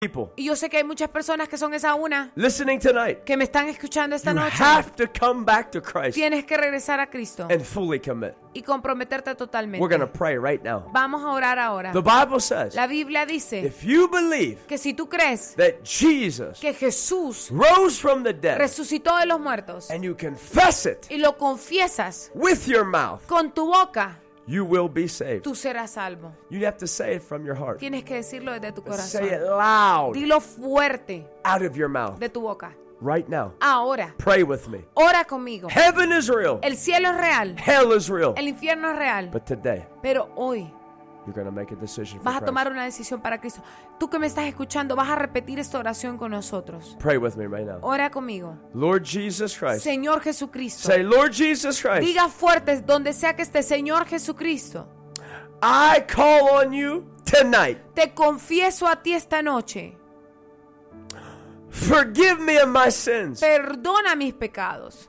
people Y yo sé que hay muchas personas que son esa una listening tonight. que me están escuchando esta You noche. have to come back to Christ Tienes que regresar a Cristo and fully commit. y comprometerte We're totalmente. going to pray right now. Vamos a orar ahora. The Bible says, La Biblia dice if you believe que si tú crees that Jesus que Jesús rose from the dead resucitó de los muertos and you confess it y lo confiesas with your mouth, con tu boca, you will be saved. tú serás salvo. You have to say it from your heart. Tienes que decirlo desde tu Say it corazón. loud Dilo fuerte out of your mouth de tu boca. right now. Ahora, Pray with me. ora conmigo. Heaven is real. El cielo es real. Hell is real. El infierno es real. But today, Pero hoy you're going to make a decision for vas a Christ. tomar una decisión para Cristo. Tú que me estás escuchando, vas a repetir esta oración con nosotros. Pray with me right now. Ora conmigo. Lord Jesus Christ. Señor Jesucristo. Say, Lord Jesus Christ, Diga fuerte donde sea que esté, Señor Jesucristo. I call on you tonight. Te confieso a ti esta noche. Forgive me of my sins. Perdona mis pecados.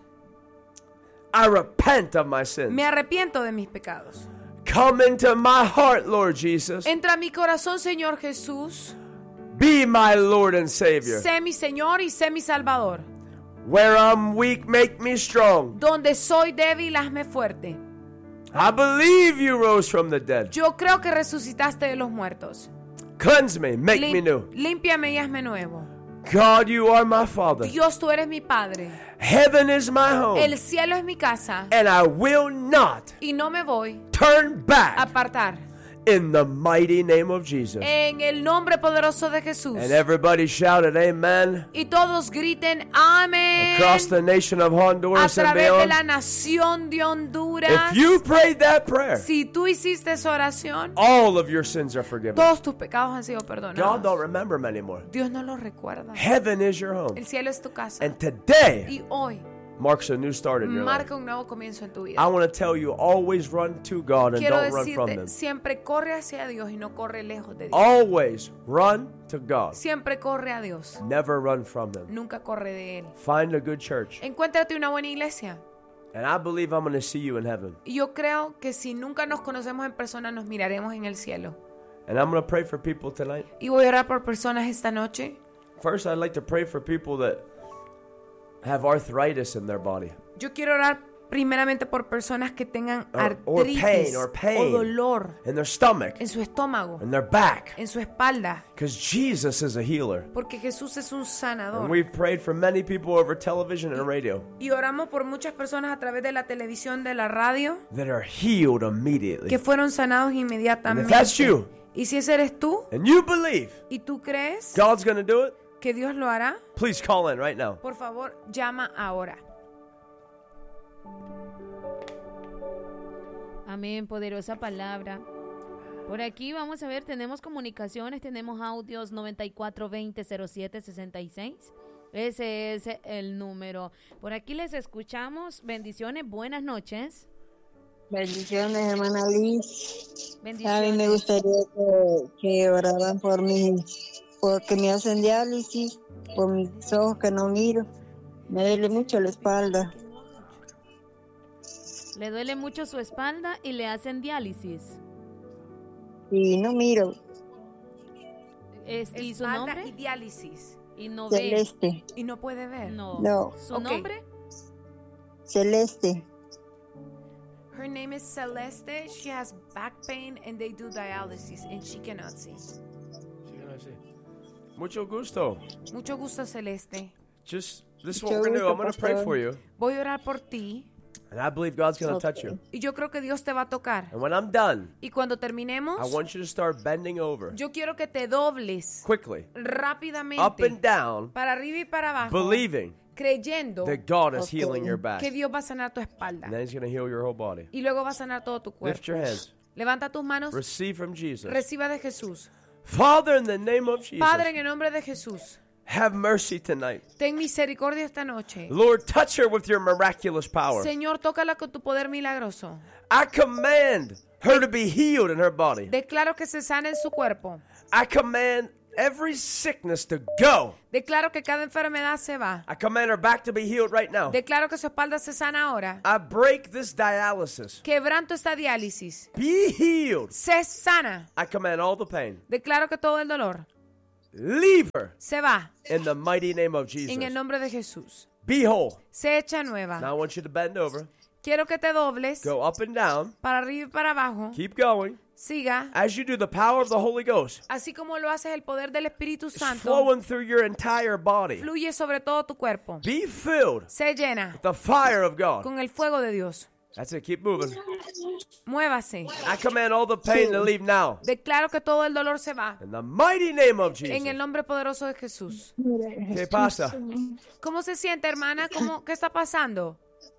I repent of my sins. Me arrepiento de mis pecados. Come into my heart, Lord Jesus. Entra a mi corazón, Señor Jesús. Be my Lord and Savior. Sé mi Señor y sé mi Salvador. Where I'm weak, make me strong. Donde soy débil, hazme fuerte. I believe you rose from the dead. Yo creo que resucitaste de los muertos. Cleanse me, make me new. Límpiame y hazme nuevo. God, you are my Father. Dios, tú eres mi Padre. Heaven is my home. El cielo es mi casa. And I will not Y no me voy turn a back apartar. in the mighty name of Jesus. En el nombre poderoso de Jesús. And everybody shouted amen Y todos griten amén. across the nation of A Honduras and través de beyond. la nación de Honduras. If you prayed that prayer, Si tú hiciste esa oración, all of your sins are forgiven. todos tus pecados han sido God don't perdonados. remember them anymore. Dios no los recuerda. Heaven is your home. El cielo es tu casa. And today Y hoy marks a new start in your life. marca un nuevo comienzo en tu vida. I want to tell you, always run to God and Quiero don't run from decirte, Him. siempre corre hacia Dios y no corre lejos de Dios. Always run to God. Siempre corre a Dios. Never run from Him. Nunca corre de Él. Find a good church. Encuéntrate una buena iglesia. And I believe I'm going to see you in heaven. Y yo creo que si nunca nos conocemos en persona, nos miraremos en el cielo. And I'm going to pray for people tonight. Y voy a orar por personas esta noche. First, I'd like to pray for people that have arthritis in their body. Yo quiero orar primeramente por personas que tengan Or artritis pain. o dolor In their stomach, en su estómago, in their back. en su espalda, Because Jesus is a healer. porque Jesús es un And sanador. we've prayed for many people over television and radio Y oramos por muchas personas a través de la televisión, de la radio, that are healed immediately. que fueron sanados And inmediatamente. if that's you, Y si ese eres tú and you believe y tú crees God's going to do it, que Dios lo hará, please call in right now. por favor, llama ahora. Amén, poderosa palabra. Por aquí vamos a ver, tenemos comunicaciones, tenemos audios 9420-0766. Ese es el número. Por aquí les escuchamos. Bendiciones, buenas noches. Bendiciones, hermana Liz. A mí Bendiciones. me gustaría que oraran por mí, porque me hacen diálisis, por mis ojos que no miro. Me duele mucho la espalda. Le duele mucho su espalda y le hacen diálisis. Y no miro. ¿Y su Espalda nombre? y diálisis. Y no ve. Celeste. Y no puede ver. No. ¿Su Ok. nombre? Celeste. Her name is Celeste. She has back pain and they do dialysis and she cannot see. Mucho gusto. Mucho gusto, Celeste. Just, this is what we're going to do. I'm going to pray for you. Voy a orar por ti And I believe God's going to touch you. y yo creo que Dios te va a tocar. And when I'm done, Y cuando I terminemos, want you to start bending over yo quiero que te dobles quickly, up rápidamente and down, para arriba y para abajo, believing creyendo that God is Okay. healing your back. que Dios va a sanar tu espalda And then He's going to heal your whole body. y luego va a sanar todo tu Lift cuerpo. your hands. Levanta tus manos, Receive from Jesus. reciba de Jesús. Father, in the name of Jesus, Padre, en el nombre de Jesús, have mercy tonight. ten misericordia esta noche. Lord, touch her with your miraculous power. Señor, tócala con tu poder milagroso. I command her to be healed in her body. Declaro que se sana en su cuerpo. I command every sickness to go. Declaro que cada enfermedad se va. I command her back to be healed right now. Declaro que su espalda se sana ahora. I break this dialysis. Quebranto esta diálisis. Be healed. Se sana. I command all the pain Declaro que todo el dolor Leave her Se va in the mighty name of en el Jesus. nombre de Jesús. Be whole. Se echa nueva. Now I want you to bend over. Quiero que te dobles Go up and down. para arriba y para abajo. Keep going. Siga. As you do, the power of the Holy Ghost Así como lo haces, el poder del Espíritu is Santo flowing through your entire body. fluye sobre todo tu cuerpo. Be filled Se llena with the fire of God. con el fuego de Dios. That's it. Keep moving. Muévase. I command all the pain to leave now. Declaro que todo el dolor se va. In the mighty name of En el Jesus. nombre poderoso de Jesús. ¿Qué pasa? ¿Cómo se siente, hermana? ¿Qué está pasando?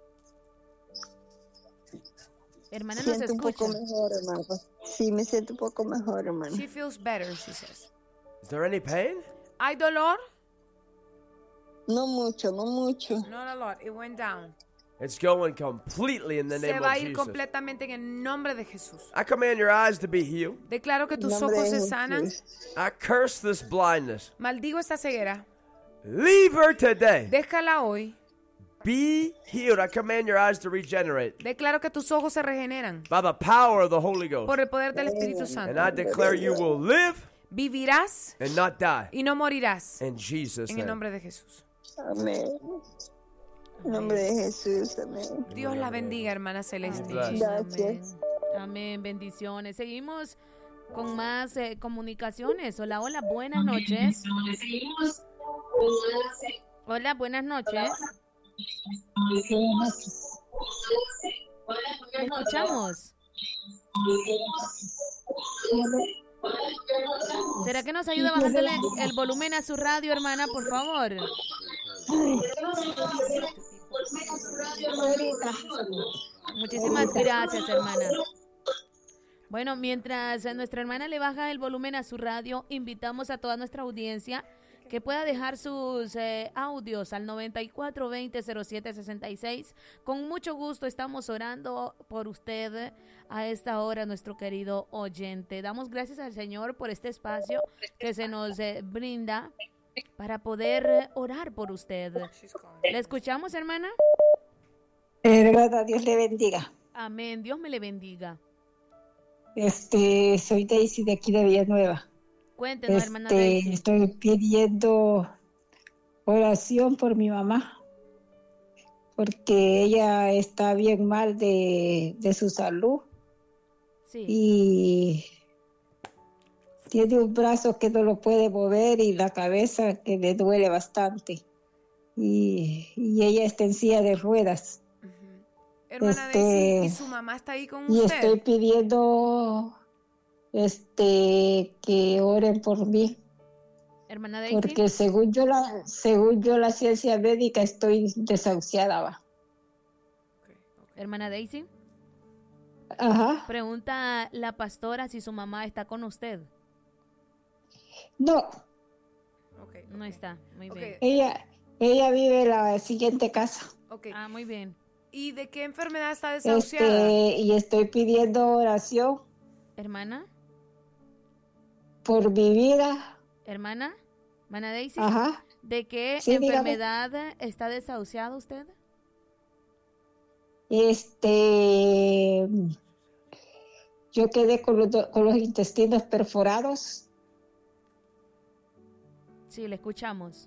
Hermana, Me nos siento un poco escucha. mejor, hermano. Sí, me siento un poco mejor, hermano. She feels better, she says. Is there any pain? ¿Hay dolor? No mucho, no mucho. Not a lot. It went down. It's going completely in the Se name va of a ir Jesus. completamente en el nombre de Jesús. I command your eyes to be healed. Declaro que En tus nombre ojos de se sanan. Jesús. I curse this blindness. Maldigo esta ceguera. Leave her today. Déjala hoy. Be healed. I command your eyes to regenerate Declaro que tus ojos se regeneran by the power of the Holy Ghost. por el poder del Espíritu And Santo. I declare you will live Vivirás and not die. y no morirás. In Jesus' En el name. nombre de Jesús. Amén. En nombre de Jesús, amén. Dios la bendiga, hermana Celeste. Bless. Gracias. Amén, bendiciones. Seguimos con más comunicaciones. Hola, hola, buenas noches. Hola, buenas noches. ¿Me escuchamos? ¿Será que nos ayuda a bajarle el volumen a su radio, hermana, por favor? Muchísimas gracias, hermana. Bueno, mientras nuestra hermana le baja el volumen a su radio, invitamos a toda nuestra audiencia que pueda dejar sus audios al 9420-0766. Con mucho gusto estamos orando por usted a esta hora, nuestro querido oyente. Damos gracias al Señor por este espacio que se nos brinda para poder orar por usted. ¿Le escuchamos, hermana? Verdad, Dios le bendiga. Amén. Dios me le bendiga. Soy Daisy de aquí de Villanueva. Cuéntenos, hermana Daisy. Estoy pidiendo oración por mi mamá, porque ella está bien mal de su salud Sí. y tiene un brazo que no lo puede mover y la cabeza que le duele bastante. Y ella está en silla de ruedas. Hermana Daisy, ¿y su mamá está ahí con Y usted? estoy pidiendo que oren por mí, Hermana Daisy. porque según yo la ciencia médica estoy desahuciada. Va. Hermana Daisy. Ajá. Pregunta la pastora si su mamá está con usted. No, No está. Muy Ok. bien. ella vive en la siguiente casa. Ok. Ah, muy bien. ¿Y de qué enfermedad está desahuciada? Y estoy pidiendo oración Hermana. por mi vida. Hermana. Hermana Daisy. Ajá. ¿De qué Sí, dígame. enfermedad está desahuciada usted? Yo quedé con los intestinos perforados. Sí, le escuchamos.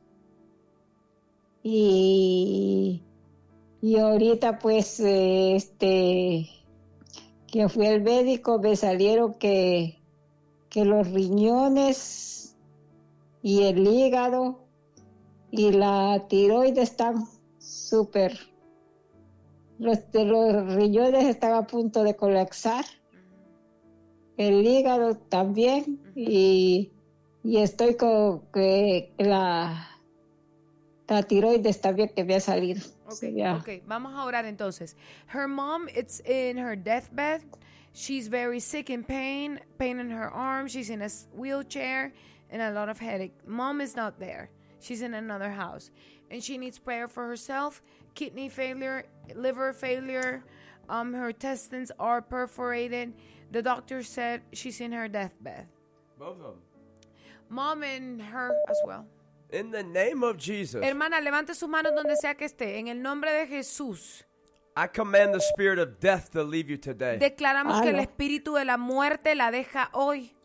Y ahorita pues que fui al médico me salieron que los riñones y el hígado y la tiroides están súper. Los riñones están a punto de colapsar, el hígado también y estoy con que la tiroides también que me ha salido. Okay, Ya. okay. Vamos a orar entonces. Her mom, it's in her deathbed. She's very sick in pain in her arm. She's in a wheelchair and a lot of headache. Mom is not there. She's in another house. And she needs prayer for herself, kidney failure, liver failure. Her intestines are perforated. The doctor said she's in her deathbed. Both of them. Mom and her as well. In the name of Jesus, Hermana, levante sus manos donde sea que esté. En el nombre de Jesús. I command the spirit of death to leave you today. Declaramos que el Aló. espíritu de la muerte la deja hoy.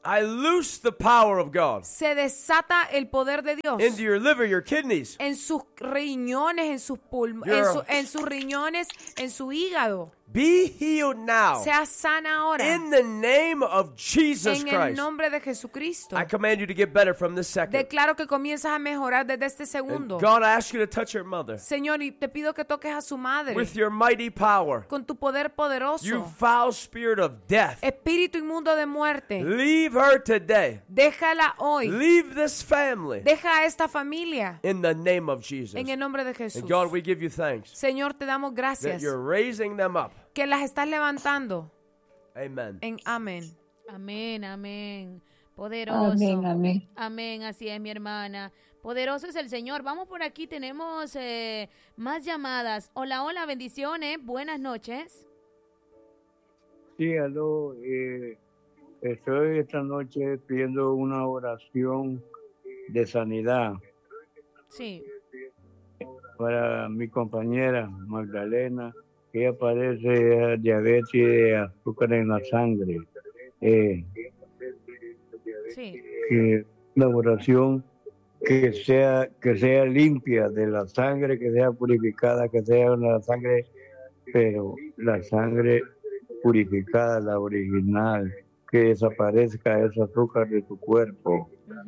I loose the power of God Se desata el poder de Dios into your liver, your kidneys. en sus riñones, en sus en sus riñones, en su hígado. Be healed now. Sea sana ahora. In the name of Jesus En el Christ. nombre de Jesucristo. I command you to get better from this second. Declaro que comienzas a mejorar desde este And segundo. God, I ask you to touch your mother Señor, y te pido que toques a su madre with your mighty power. con tu poder You poderoso. foul spirit of death. Espíritu inmundo de muerte, Leave her today. déjala hoy. Leave this family Deja a esta familia in the name of Jesus. en el nombre de Jesús. And God, we give you thanks Señor, te damos that gracias you're raising them up. que las estás levantando Amen. en amén. Amén, amén. Poderoso. Amén, amén. Amén, así es, mi hermana. Poderoso es el Señor. Vamos por aquí, tenemos más llamadas. Hola, hola, bendiciones. Buenas noches. Sí, aló. Estoy esta noche pidiendo una oración de sanidad Sí. para mi compañera Magdalena, que ella padece diabetes y azúcar en la sangre. Sí. Que la oración que sea limpia de la sangre, que sea purificada, que sea una sangre, pero la sangre purificada, la original, que desaparezca ese azúcar de tu cuerpo.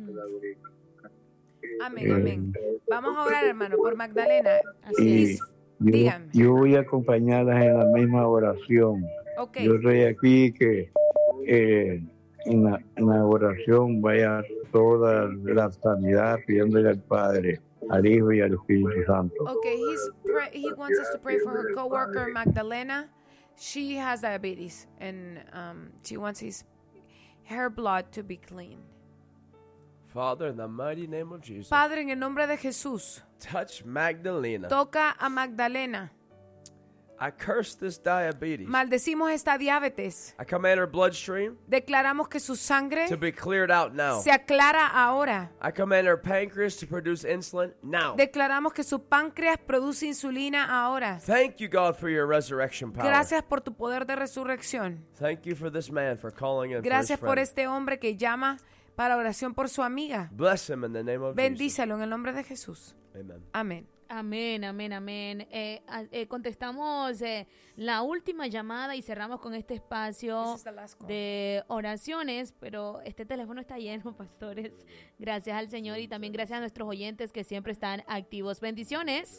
Amén, amén. Vamos a orar, hermano, por Magdalena. Así es. Dígame. Yo voy a acompañarlas en la misma oración. Ok. Yo estoy aquí que en la oración vaya toda la sanidad pidiéndole al Padre, al Hijo y al Espíritu Santo. Okay, he wants us to pray for her coworker Magdalena. She has diabetes and she wants her blood to be clean. Father, in the mighty name of Jesus, Padre, en el nombre de Jesús, touch Magdalena. toca a Magdalena. I curse this diabetes. Maldecimos esta diabetes. I command her bloodstream Declaramos que su sangre to be cleared out now. se aclara ahora. I command her pancreas to produce insulin now. Declaramos que su páncreas produce insulina ahora. Thank you, God, for your resurrection power. Gracias por tu poder de resurrección. Thank you for this man for calling in for his Gracias por friend. este hombre que llama para oración por su amiga. Bless him in the name of Jesus. Bendícelo en el nombre de Jesús. Amen. Amén. Amén, amén, amén. Contestamos la última llamada y cerramos con este espacio This is the last call. de oraciones, pero este teléfono está lleno, pastores. Gracias al Señor y también gracias a nuestros oyentes que siempre están activos. Bendiciones.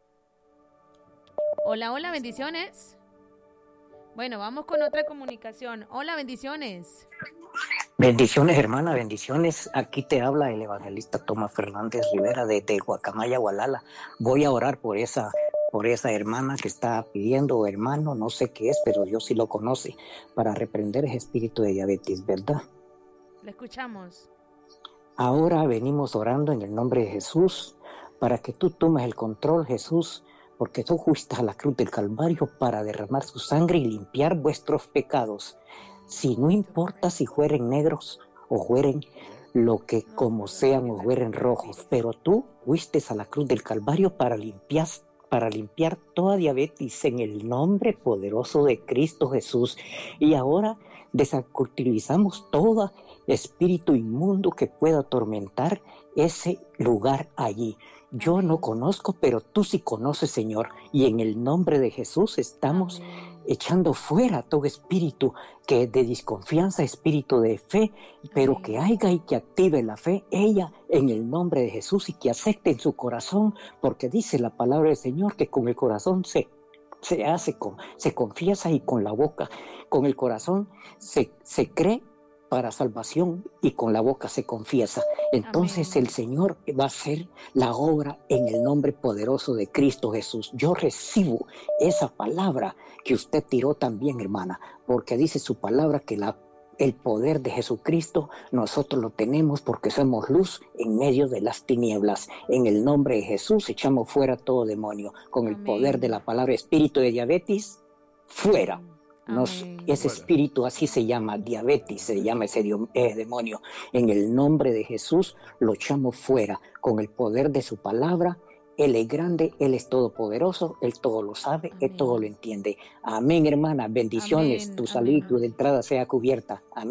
Hola, hola, bendiciones. Bueno, vamos con otra comunicación. Hola, bendiciones. Bendiciones, hermana, bendiciones. Aquí te habla el evangelista Tomás Fernández Rivera de Guacamaya, Gualala. Voy a orar por esa hermana que está pidiendo, hermano, no sé qué es, pero Dios sí lo conoce, para reprender ese espíritu de diabetes, ¿verdad? Le escuchamos. Ahora venimos orando en el nombre de Jesús, para que tú tomes el control, Jesús, porque tú fuiste a la cruz del Calvario para derramar su sangre y limpiar vuestros pecados. Si no importa si fueren negros o fueren lo que como sean o fueren rojos, pero tú fuiste a la cruz del Calvario para limpiar toda diabetes en el nombre poderoso de Cristo Jesús. Y ahora desacutilizamos todo espíritu inmundo que pueda atormentar ese lugar allí. Yo no conozco, pero tú sí conoces, Señor. Y en el nombre de Jesús estamos echando fuera todo espíritu que de desconfianza, espíritu de fe, pero que haya y que active la fe, ella en el nombre de Jesús, y que acepte en su corazón, porque dice la palabra del Señor que con el corazón se confiesa y con la boca, con el corazón se cree para salvación y con la boca se confiesa. Entonces el Señor va a hacer la obra en el nombre poderoso de Cristo Jesús. Yo recibo esa palabra que usted tiró también, hermana, porque dice su palabra que el poder de Jesucristo nosotros lo tenemos porque somos luz en medio de las tinieblas. En el nombre de Jesús echamos fuera todo demonio. Con el poder de la palabra espíritu de diabetes, fuera. Ese espíritu así se llama, diabetes, se llama ese demonio. En el nombre de Jesús lo echamos fuera con el poder de su palabra. Él es grande, Él es todopoderoso, Él todo lo sabe, Él todo lo entiende. Amén, hermana, bendiciones, tu salud y tu entrada sea cubierta. Amén.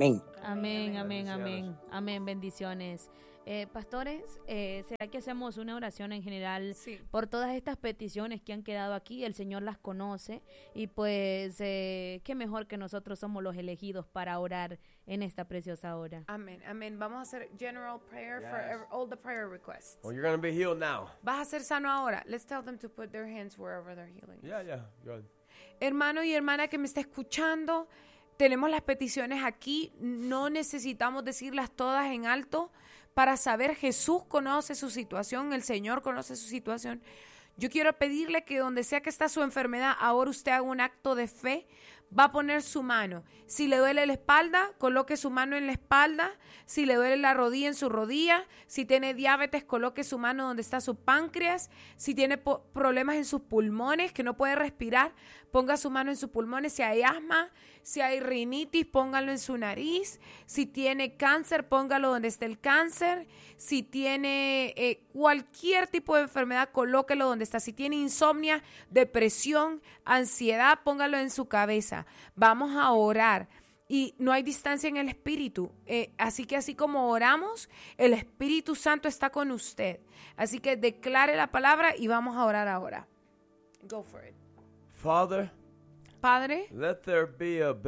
Amén, amén, amén. Amén, bendiciones. Pastores, ¿será que hacemos una oración en general Sí. por todas estas peticiones que han quedado aquí? El Señor las conoce y pues qué mejor que nosotros somos los elegidos para orar en esta preciosa hora. Amén, amén. Vamos a hacer general prayer for Yes. all the prayer requests. Well, you're going to be healed now. Vas a ser sano ahora. Let's tell them to put their hands wherever they're healing. Yeah, good. Hermano y hermana que me está escuchando, tenemos las peticiones aquí. No necesitamos decirlas todas en alto para saber. Jesús conoce su situación, el Señor conoce su situación. Yo quiero pedirle que donde sea que está su enfermedad, ahora usted haga un acto de fe. Va a poner su mano. Si le duele la espalda, coloque su mano en la espalda. Si le duele la rodilla, en su rodilla. Si tiene diabetes, coloque su mano donde está su páncreas. Si tiene problemas en sus pulmones, que no puede respirar, ponga su mano en sus pulmones. Si hay asma, si hay rinitis, póngalo en su nariz. Si tiene cáncer, póngalo donde esté el cáncer. Si tiene cualquier tipo de enfermedad, colóquelo donde está. Si tiene insomnia, depresión, ansiedad, póngalo en su cabeza. Vamos a orar. Y no hay distancia en el Espíritu. Así que así como oramos, el Espíritu Santo está con usted. Así que declare la palabra y vamos a orar ahora. Go for it. Father, Padre, let there be a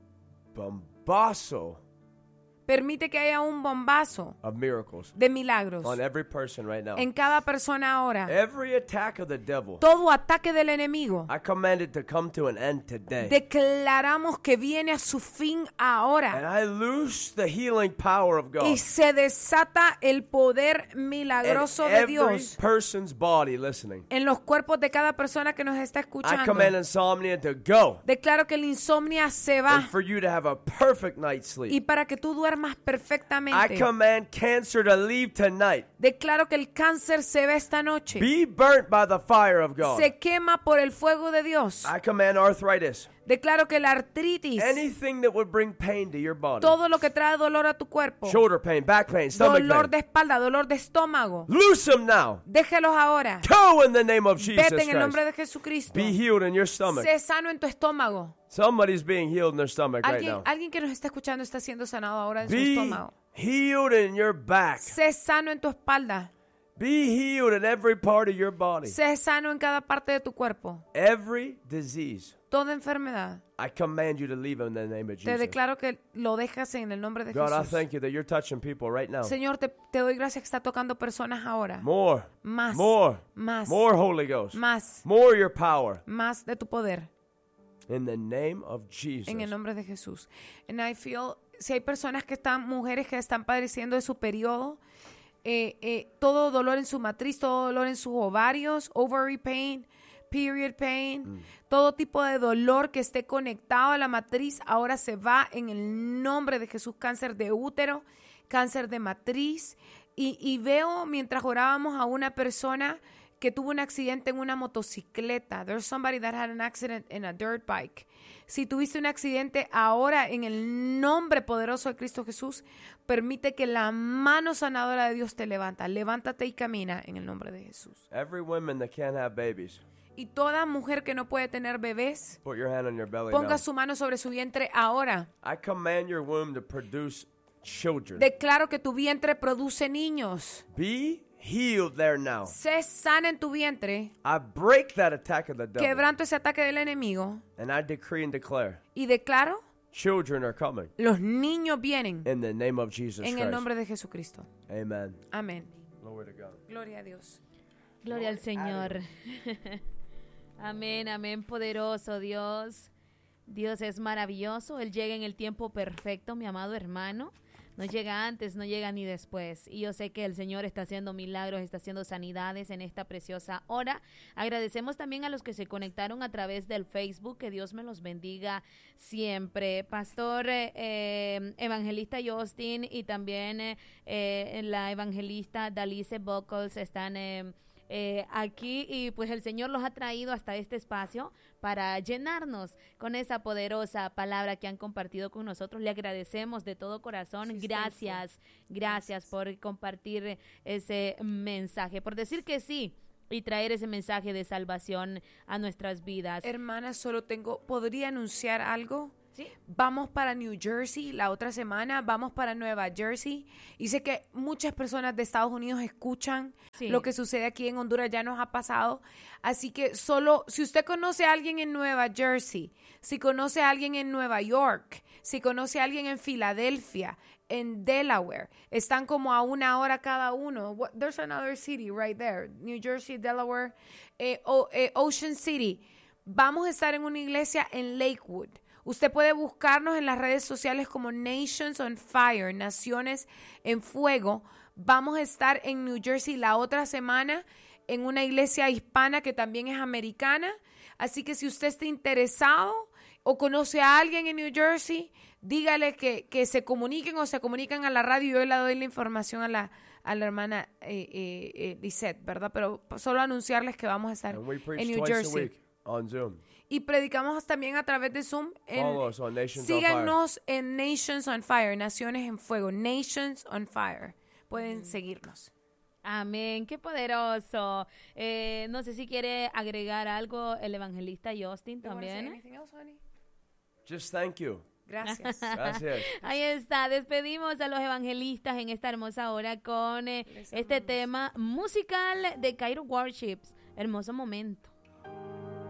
bombazo permite que haya un bombazo of miracles de milagros on every person right now. en cada persona ahora. Every attack of the devil, Todo ataque del enemigo, I command it to come to an end today. declaramos que viene a su fin ahora. And I loose the healing power of God Y se desata el poder in milagroso de every Dios person's body listening. en los cuerpos de cada persona que nos está I escuchando. command insomnia to go Declaro que la insomnia se va and for you to have a perfect night's y sleep. para que tú duermas I perfectamente. command cancer to leave tonight. Declaro que el cáncer se va esta noche. Be burnt by the fire of God. Se quema por el fuego de Dios. I command arthritis, Declaro que la artritis, anything that would bring pain to your body, todo lo que trae dolor a tu cuerpo, shoulder pain, back pain, stomach dolor de pain, espalda, dolor de estómago, loose them now. déjelos ahora. Go in the name of Jesus Vete en el nombre Christ. de Jesucristo. Be healed in your stomach. Sé sano en tu estómago. Somebody's being healed in their stomach right now. Alguien que nos está escuchando está siendo sanado ahora en su Be estómago. healed in your back. Sé sano en tu espalda. Be healed in every part of your body. Sé sano en cada parte de tu cuerpo. Every disease, Toda enfermedad. I command you to leave in the name of Te Jesus. declaro que lo dejas en el nombre de God, I Jesús. thank you that you're touching people right now. Señor, te doy gracias que está tocando personas ahora. More, Más. more, Más. more Holy Ghost. Más. More your power. Más de tu poder. In the name of Jesus. En el nombre de Jesús. And I feel, si hay personas que están, mujeres que están padeciendo de su periodo, todo dolor en su matriz, todo dolor en sus ovarios, ovary pain, period pain, todo tipo de dolor que esté conectado a la matriz, ahora se va en el nombre de Jesús. Cáncer de útero, cáncer de matriz. Y veo mientras orábamos a una persona que tuvo un accidente en una motocicleta. There's somebody that had an accident in a dirt bike. Si tuviste un accidente ahora, en el nombre poderoso de Cristo Jesús, permite que la mano sanadora de Dios te levanta. Levántate y camina en el nombre de Jesús. Every woman that can't have babies, Y toda mujer que no puede tener bebés, put your hand on your belly ponga now. su mano sobre su vientre ahora. I command your womb to produce children. Declaro que tu vientre produce niños. Be healed there now. Sé sana en tu vientre. I break that attack of the devil. Quebranto ese ataque del enemigo. And I decree and declare, Y declaro, children are coming los niños vienen in the name of Jesus en Christ. el nombre de Jesucristo. Amen. Amén. Glory to God. Gloria a Dios. Gloria al Señor. Amén, amén, poderoso Dios. Dios es maravilloso. Él llega en el tiempo perfecto, mi amado hermano. No llega antes, no llega ni después. Y yo sé que el Señor está haciendo milagros, está haciendo sanidades en esta preciosa hora. Agradecemos también a los que se conectaron a través del Facebook. Que Dios me los bendiga siempre. Pastor evangelista Justin y también la evangelista Dalice Buckles están aquí, y pues el Señor los ha traído hasta este espacio para llenarnos con esa poderosa palabra que han compartido con nosotros. Le agradecemos de todo corazón. Gracias por compartir ese mensaje, por decir que sí y traer ese mensaje de salvación a nuestras vidas. Hermana, podría anunciar algo. Sí. Vamos para New Jersey la otra semana, vamos para Nueva Jersey. Y sé que muchas personas de Estados Unidos escuchan Sí. lo que sucede aquí en Honduras, ya nos ha pasado. Así que solo, si usted conoce a alguien en Nueva Jersey, si conoce a alguien en Nueva York, si conoce a alguien en Filadelfia, en Delaware, están como a 1 hora cada uno. There's another city right there, New Jersey, Delaware, Ocean City. Vamos a estar en una iglesia en Lakewood. Usted puede buscarnos en las redes sociales como Nations on Fire, Naciones en Fuego. Vamos a estar en New Jersey la otra semana en una iglesia hispana que también es americana. Así que si usted está interesado o conoce a alguien en New Jersey, dígale que se comuniquen o se comunican a la radio. Yo le doy la información a la hermana Lisette, ¿verdad? Pero solo anunciarles que vamos a estar And we preach en New twice a Jersey. week on Zoom. Y predicamos también a través de Zoom. Follow us on Nations on Síganos en Nations on Fire, Naciones en Fuego, Nations on Fire. Pueden seguirnos. Amén, qué poderoso. No sé si quiere agregar algo el evangelista Justin también. Just thank you. Gracias. Gracias. Ahí está, despedimos a los evangelistas en esta hermosa hora con este tema musical de Cairo Worships. Hermoso momento.